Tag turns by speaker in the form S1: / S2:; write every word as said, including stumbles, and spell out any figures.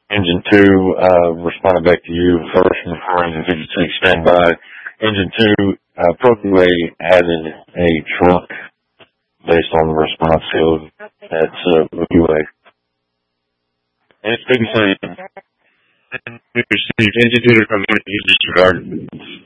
S1: Engine two, uh, responded back to you first before engine fifty-six stand by. Engine two, uh, Procure added a truck based on the response field. That's, uh, Procure. And it's been saying, we received engine two from you, you disregarded.